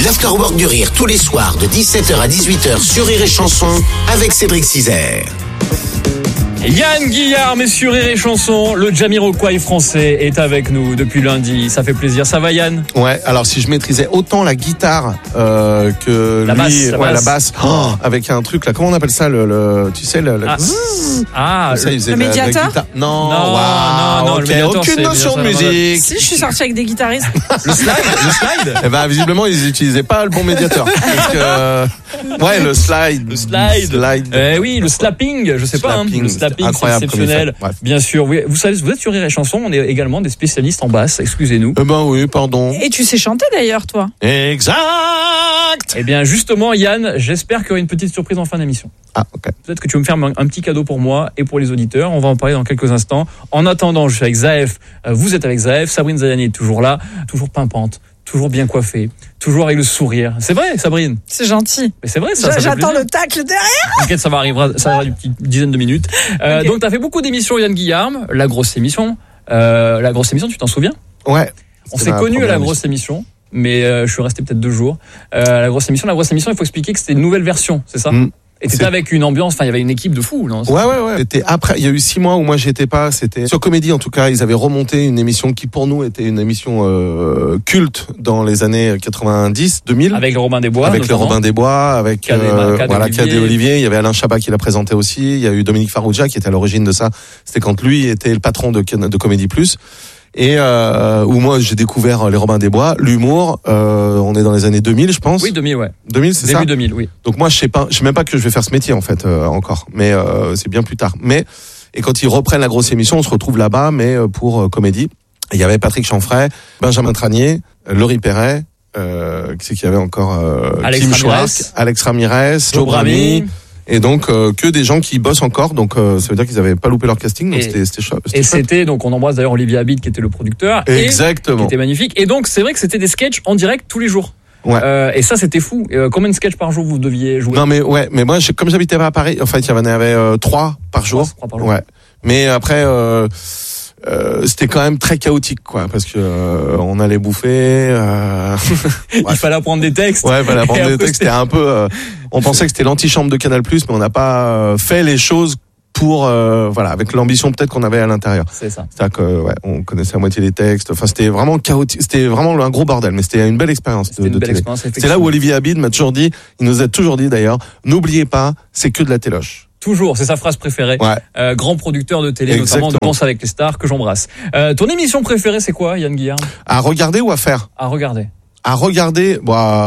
l'Afterwork du Rire tous les soirs de 17h à 18h sur Rire et Chanson avec Cédric Cizer. Yann Guillard, sur Rire et Chanson, le Jamiroquai français est avec nous depuis lundi. Ça fait plaisir. Ça va, Yann? Ouais. Alors si je maîtrisais autant la guitare que la lui, basse. la basse, avec un truc là, comment on appelle ça, tu sais le le médiateur. Non, le médiateur, aucune notion de musique. Si, je suis sorti avec des guitaristes. Le slide. Eh ben visiblement ils n'utilisaient pas le bon médiateur. Ouais, le slide. Oui, le slapping, je sais pas. Le slapping, c'est exceptionnel. Bien sûr. Oui, vous savez, vous êtes sur Rire et Chanson. On est également des spécialistes en basse. Excusez-nous. Eh ben oui, pardon. Et tu sais chanter d'ailleurs, toi. Exact. Eh bien, justement, Yann, j'espère qu'il y aura une petite surprise en fin d'émission. Ah, ok. Peut-être que tu veux me faire un petit cadeau pour moi et pour les auditeurs. On va en parler dans quelques instants. En attendant, je suis avec Zaef. Vous êtes avec Zaef. Sabrine Zayani est toujours là, toujours pimpante, toujours bien coiffée, toujours avec le sourire. C'est vrai, Sabrine? C'est gentil. Mais c'est vrai, ça j'attends le tacle derrière. T'inquiète, ça arrivera d'une petite dizaine de minutes. Okay. Donc, t'as fait beaucoup d'émissions, Yann Guillaume. La grosse émission, tu t'en souviens? Ouais. On s'est connus à la grosse émission, mais je suis resté peut-être 2 jours. La grosse émission, il faut expliquer que c'était une nouvelle version, c'est ça? Et c'était avec une ambiance, il y avait une équipe de fous, non? Ouais. C'était après, il y a eu 6 mois où moi j'y étais pas, c'était sur Comédie en tout cas, ils avaient remonté une émission qui pour nous était une émission culte dans les années 90, 2000. Avec le Robin des Bois. Avec le Robin des Bois, avec Cadet Olivier, il y avait Alain Chabat qui l'a présenté aussi, il y a eu Dominique Farrugia qui était à l'origine de ça. C'était quand lui était le patron de Comédie Plus. Et où moi j'ai découvert les Robins des Bois, l'humour. On est dans les années 2000, je pense. Oui, 2000, ouais. 2000, c'est ça. Début 2000, oui. Donc moi je sais même pas que je vais faire ce métier en fait encore, mais c'est bien plus tard. Et quand ils reprennent la grosse émission, on se retrouve là-bas, mais pour Comédie. Il y avait Patrick Chanfray, Benjamin Tranier, Laurie Perret, qui c'est qu'il y avait encore Kim Schwartz, Alex Ramirez, Joe Brami. Et donc que des gens qui bossent encore, donc ça veut dire qu'ils avaient pas loupé leur casting, donc c'était chouette. Et c'était donc on embrasse d'ailleurs Olivier Habid qui était le producteur, exactement, qui était magnifique. Et donc c'est vrai que c'était des sketchs en direct tous les jours. Ouais. Et ça c'était fou. Combien de sketchs par jour vous deviez jouer? Non mais moi comme j'habitais pas à Paris, en fait il y en avait 3 par jour. 3 par jour. Ouais. Mais après c'était quand même très chaotique quoi, parce que on allait bouffer. Il fallait apprendre des textes. Ouais, il fallait apprendre des textes. C'était un peu. On pensait que c'était l'antichambre de Canal+, mais on n'a pas fait les choses pour avec l'ambition peut-être qu'on avait à l'intérieur. C'est ça. C'est-à-dire que on connaissait à moitié les textes. Enfin, c'était vraiment chaotique. C'était vraiment un gros bordel, mais c'était une belle expérience de télé. C'est là où Olivier Habid m'a toujours dit, il nous a toujours dit d'ailleurs, n'oubliez pas, c'est que de la téloche. Toujours, c'est sa phrase préférée. Ouais. Grand producteur de télé, exactement, notamment de Danse avec les stars, que j'embrasse. Ton émission préférée, c'est quoi, Yann Guillard? À regarder ou à faire? À regarder. À regarder,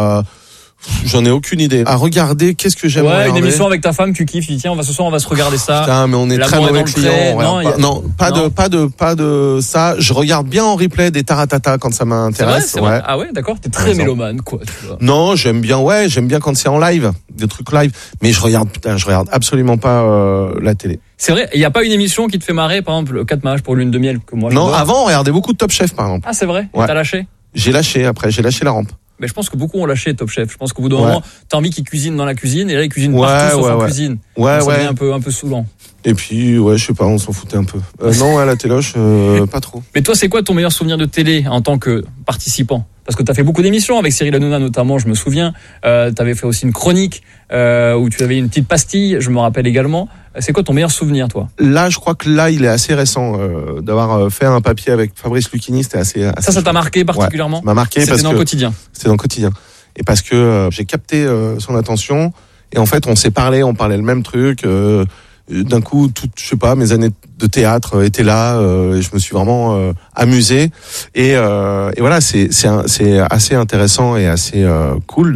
j'en ai aucune idée. À regarder, qu'est-ce que j'aime regarder? Une émission avec ta femme, tu kiffes, tu dis tiens, ce soir on va se regarder ça. Putain, mais on est très mauvais clients. Pas de ça. Je regarde bien en replay des taratata quand ça m'intéresse. C'est vrai. Ah ouais, d'accord. T'es très mélomane, quoi. Non, j'aime bien quand c'est en live, des trucs live. Mais je regarde absolument pas la télé. C'est vrai, il y a pas une émission qui te fait marrer, par exemple, 4 mariages pour lune de miel que moi. Non, avant on regardait beaucoup de Top Chef, par exemple. Ah c'est vrai. Ouais. T'as lâché? J'ai lâché la rampe. Mais je pense que beaucoup ont lâché Top Chef. Je pense qu'au bout d'un moment, t'as envie qu'ils cuisinent dans la cuisine et là ils cuisinent partout sauf en cuisine. Ouais. Ça devient un peu saoulant. Et puis je sais pas, on s'en foutait un peu. Non, à la téloche, pas trop. Mais toi, c'est quoi ton meilleur souvenir de télé en tant que participant? Parce que t'as fait beaucoup d'émissions avec Cyril Hanouna notamment, je me souviens. T'avais fait aussi une chronique où tu avais une petite pastille, je me rappelle également. C'est quoi ton meilleur souvenir, toi? Là, je crois que il est assez récent d'avoir fait un papier avec Fabrice Lucchini. C'était assez ça t'a marqué particulièrement? Ouais, ça m'a marqué parce que c'était dans le quotidien. C'était dans le quotidien. Et parce que j'ai capté son attention. Et en fait, on on parlait le même truc. D'un coup, mes années de théâtre étaient là. Et je me suis vraiment amusé. Et voilà, c'est assez intéressant et assez cool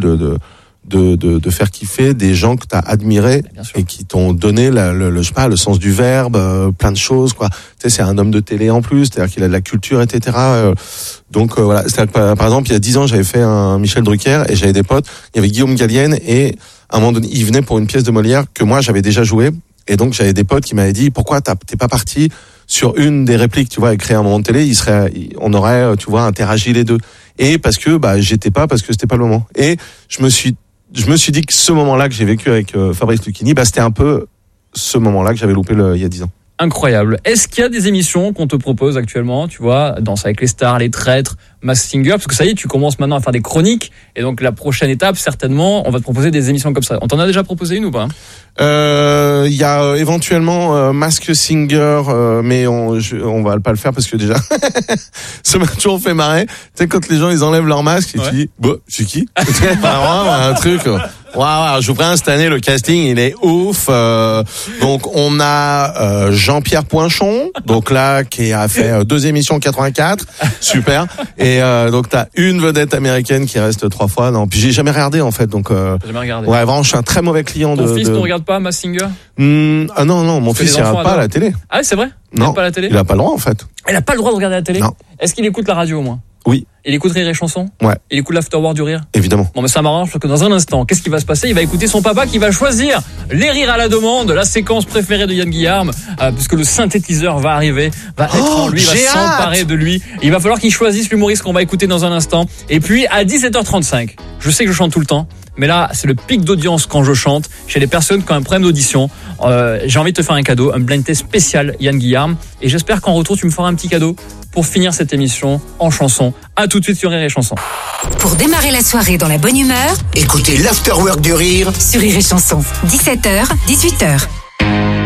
de faire kiffer des gens que t'as admirés et qui t'ont donné le sens du verbe, plein de choses quoi. Tu sais, c'est un homme de télé en plus, c'est-à-dire qu'il a de la culture, etc. Donc voilà, par exemple, il y a 10 ans, j'avais fait un Michel Drucker et j'avais des potes. Il y avait Guillaume Gallienne et à un moment donné, il venait pour une pièce de Molière que moi j'avais déjà joué. Et donc j'avais des potes qui m'avaient dit pourquoi t'es pas parti sur une des répliques, tu vois, et créer un moment de télé, on aurait, tu vois, interagi les deux. Et parce que j'étais pas, parce que c'était pas le moment. Et je me suis dit que ce moment-là que j'ai vécu avec Fabrice Lucchini, c'était un peu ce moment-là que j'avais loupé il y a 10 ans. Incroyable. Est-ce qu'il y a des émissions qu'on te propose actuellement, tu vois, Danse avec les stars, Les Traîtres, Masked Singer, parce que ça y est, tu commences maintenant à faire des chroniques, et donc la prochaine étape, certainement, on va te proposer des émissions comme ça. On t'en a déjà proposé une ou pas? Il y a éventuellement Masked Singer, mais on va pas le faire parce que déjà, ça m'a toujours fait marrer. Tu sais, quand les gens ils enlèvent leur masque, et tu dis, bah, c'est qui? Un truc. Waouh, je vous préviens, cette année, le casting, il est ouf. Donc, on a Jean-Pierre Poinchon, donc là, qui a fait 2 émissions en 84. Super. Et donc, t'as une vedette américaine qui reste 3 fois. Non, puis j'ai jamais regardé, en fait. Donc, jamais regardé. Ouais, vraiment, je suis un très mauvais client Ton fils ne regarde pas Masked Singer? Ah non, mon fils, il regarde pas la télé. Ah, c'est vrai? Non. Pas la télé? Il a pas le droit, en fait. Il a pas le droit de regarder la télé? Non. Est-ce qu'il écoute la radio, au moins? Oui. Il écoute Rire et Chanson? Ouais. Il écoute l'Afterworld du Rire? Évidemment. Bon, mais ça m'arrange parce que dans un instant, qu'est-ce qui va se passer? Il va écouter son papa qui va choisir les rires à la demande, la séquence préférée de Yann Guillaume, puisque le synthétiseur va arriver, va être en lui, va s'emparer de lui. Il va falloir qu'il choisisse l'humoriste qu'on va écouter dans un instant. Et puis, à 17h35, je sais que je chante tout le temps, mais là, c'est le pic d'audience quand je chante. Chez les personnes qui ont un problème d'audition, j'ai envie de te faire un cadeau, un blind test spécial Yann Guillaume. Et j'espère qu'en retour, tu me feras un petit cadeau pour finir cette émission en chanson. À tout de suite sur Rire et Chanson. Pour démarrer la soirée dans la bonne humeur, écoutez l'Afterwork du Rire sur Rire et Chanson. 17h, 18h.